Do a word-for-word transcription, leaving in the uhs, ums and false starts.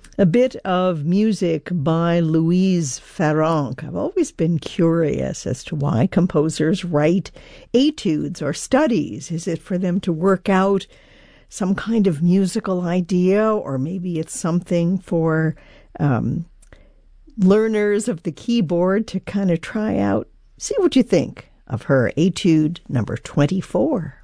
A bit of music by Louise Farrenc. I've always been curious as to why composers write etudes or studies. Is it for them to work out some kind of musical idea, or maybe it's something for um, learners of the keyboard to kind of try out? See what you think of her etude number twenty-four.